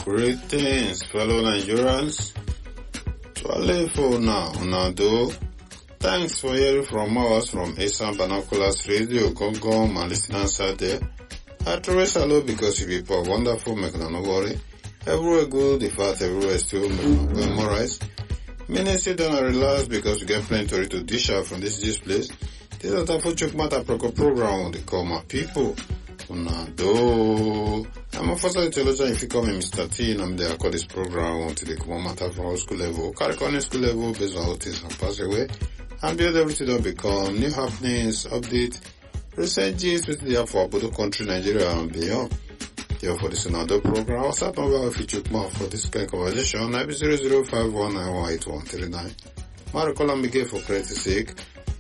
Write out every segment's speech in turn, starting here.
Greetings, fellow Nigerians. To now, do. Thanks for hearing from us from Asian Binoculars Radio, Gongong, and listeners out there. I truly salute because you people are wonderful, make no worry. Everywhere good, in fact, everywhere still memorize. Many sit down and relax because we get plenty to dish out from this place. This is a full matter program they call my people. Do. I'm a first intelligent if you call me Mr. T and I'm there. I call this program until they come matter from school level. Caricon school level based on what is pass away. And build everything that become new happenings, update, recent gist with the for both country, Nigeria and beyond. Therefore, this is another program. I'll start over if you check more for this kind of conversation. I be 0051918139. My call and begin for credit sake.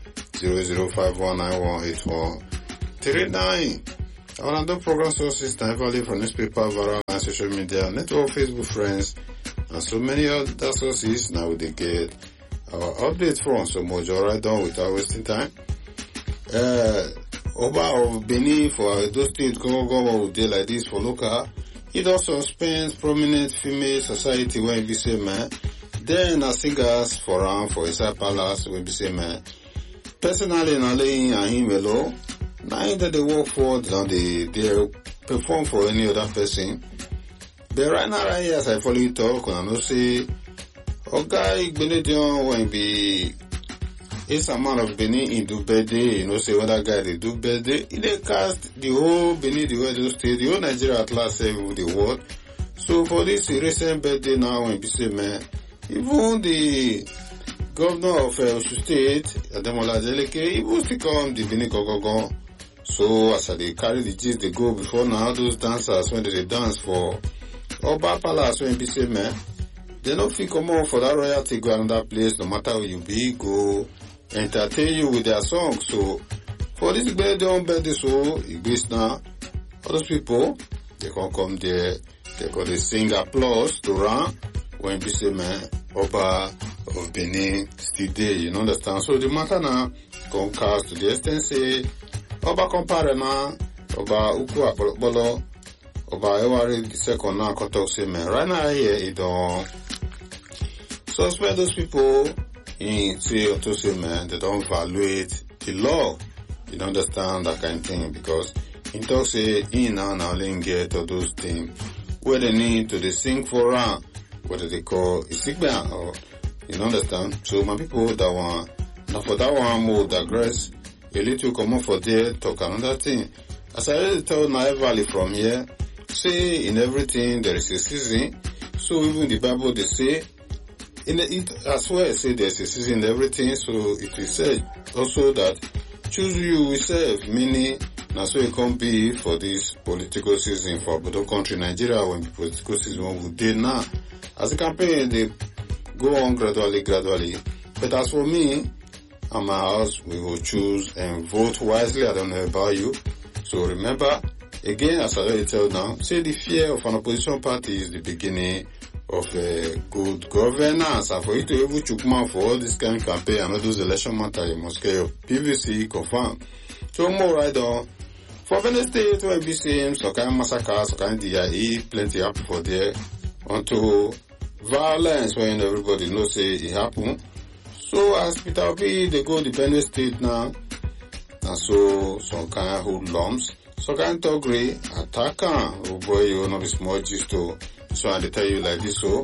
0051918139. Another program sources time value from newspaper, viral and social media, network, Facebook friends, and so many other sources. Now they get our update from so much right done without wasting time. Oba of Benin for those states go day like this for local. It also spends prominent female society when be say man. Then a singers for inside palace when be say man. Personally, na laying and him alone. Neither they work for they perform for any other person. But right now, right here, as I follow you talk, and I know say, okay, Benedion when be it's a man of Benin in do birthday, you know, say other guy they do birthday. They cast the whole Benin, the whole state, the whole Nigeria at last with the world. So for this recent birthday now, when be say man, even the governor of Osun State, Ademola Adeleke, he will still come the Benin Gogogon. So as they carry the gist they go before now, those dancers when they dance for Oba Palace when be say man, they don't feel come on for that royalty go another place, no matter who you be, go entertain you with their song. So for this birthday so it goes now, all those people they can come there, they can sing applause to run when be say man, Oba of Benin still there, you know understand. So the matter now come cast to the extent say Oba compare na Oba Uku Apollo Oba Ewari the second now cut off say man right now here it don't suspect those people in say to say man they don't evaluate the law, you don't understand that kind of thing because in talk say in now only get all those things where they need to they sing for round what they call Isigba or you don't understand. So my people that one now for that one more digress a little come on for there, talk another thing. As I already told Nile Valley from here, say in everything there is a season. So even the Bible they say, in it as well say there's a season in everything. So it is said also that choose you will serve, meaning now so it can be for this political season for Bodo country Nigeria when the political season will do now. As a campaign they go on gradually. But as for me, and my house, we will choose and vote wisely. I don't know about you. So remember, again, as I already tell now, say the fear of an opposition party is the beginning of a good governance. And for you to able to come out for all this kind of campaign and all those election matters, you must get your PVC confirmed. So more right on. For Benin State, where be same, so kind of massacre, so kind of DIE, plenty happen for there. Onto violence when everybody knows say it happened. So as Peter Obi, they go the Benue State now, and so some kind of hoodlums, some kind of togri, attacker, oh boy, you know, be small gist to, so I tell you like this, so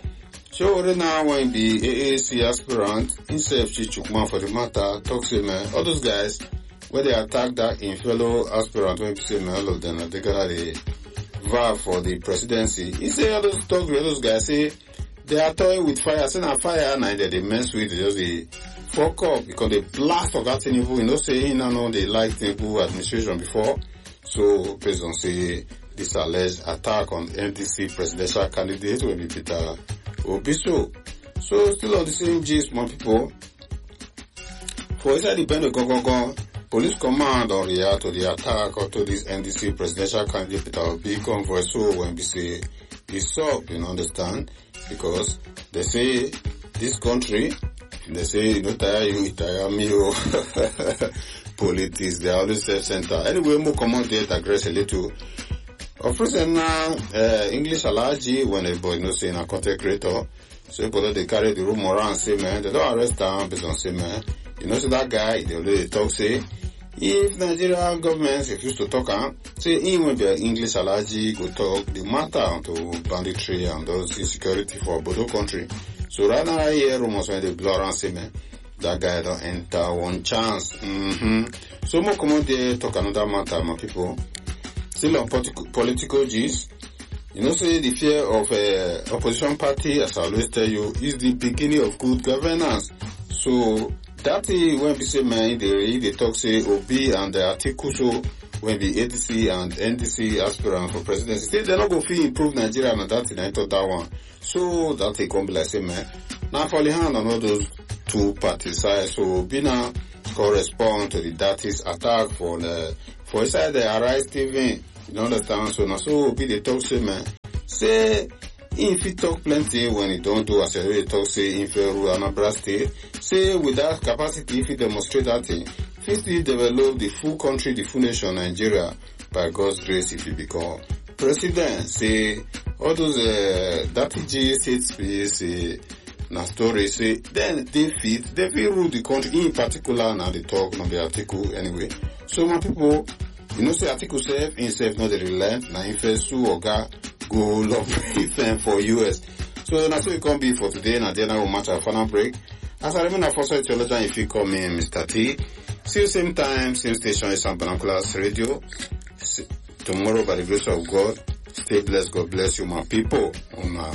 right now when the AAC aspirant, himself, Chichukman for the matter, talks to man, all those guys, when they attack that in fellow aspirant, when they say man, all of them, they got a vow for the presidency. He say all those togri, all those guys say, they are toying with fire. Saying a fire and they mess with it. Just they fuck up because they blast of that Tinubu. You know, saying no, they like Tinubu administration before. So based on say this alleged attack on NDC presidential candidate will be Peter Obi. So still on the same gist, my people. For inside the Benue Gogogon, police command on react to the attack or to this NDC presidential candidate Peter Obi convoy. So when we say it's up, you know, understand. Because they say this country, they say, you know, tire you, it tire me, politics, they always self-center. Anyway, more common there, digress a little. Of recent now, English allergy when a boy say in a content creator. So people they carry the room around say man, they don't arrest him based on say man. You know, so that guy, they already talk say, if Nigeria government refuse to talk, say he will be an English allergy, go talk the matter to banditry and those insecurity for both country. So right now, I hear rumors when they blow around say man, that guy don't enter one chance. So more come on there talk another matter, my people. Still on political gist. You know, say the fear of opposition party, as I always tell you, is the beginning of good governance. So that when we say man, they talk say Obi and the Atiku, so when the ADC and NDC aspirant for presidency, say they're not going to improve Nigeria, and that I thought that one. So that they come be like say man. Now for the hand on all those two parties side, so Obi now correspond to the Datis attack for inside the Arise TV. You understand? So now so Obi they talk say man, say if he talk plenty when he don't do as he talk say if he rule Anambra State, say with that capacity if he demonstrate that thing, if he still develop the full country, the full nation Nigeria by God's grace if he become president. Say all those that G6 say na story say then they fit rule the country in particular now they talk on the article anyway. So my people, you know say article self himself not the relent na him first sue oga go love firm for US. So na so it can be for today na then I will match our final break. As I remember for such theologian if you call me Mr. T. See you same time, same station, San Binoculars Radio. Tomorrow by the grace of God. Stay blessed. God bless you, my people.